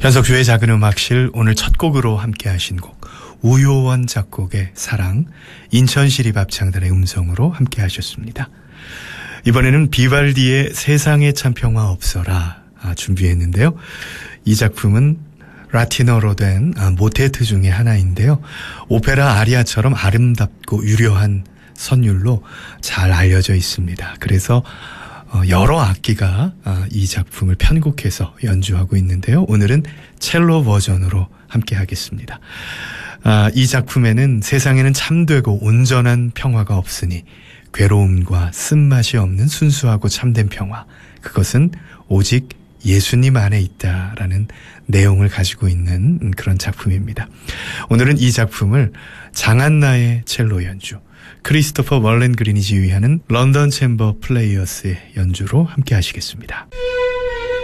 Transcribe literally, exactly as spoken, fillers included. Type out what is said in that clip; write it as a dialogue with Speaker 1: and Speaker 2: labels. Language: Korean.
Speaker 1: 현석주의 작은 음악실 오늘 첫 곡으로 함께 하신 곡 우효원 작곡의 사랑, 인천시립합창단의 음성으로 함께 하셨습니다. 이번에는 비발디의 세상에 참 평화 없어라 준비했는데요. 이 작품은 라틴어로 된 모테트 중에 하나인데요. 오페라 아리아처럼 아름답고 유려한 선율로 잘 알려져 있습니다. 그래서 여러 악기가 이 작품을 편곡해서 연주하고 있는데요. 오늘은 첼로 버전으로 함께 하겠습니다. 이 작품에는 세상에는 참되고 온전한 평화가 없으니 괴로움과 쓴맛이 없는 순수하고 참된 평화, 그것은 오직 예수님 안에 있다라는 내용을 가지고 있는 그런 작품입니다. 오늘은 이 작품을 장한나의 첼로 연주, 크리스토퍼 월렌 그린이 지휘하는 런던 챔버 플레이어스의 연주로 함께 하시겠습니다.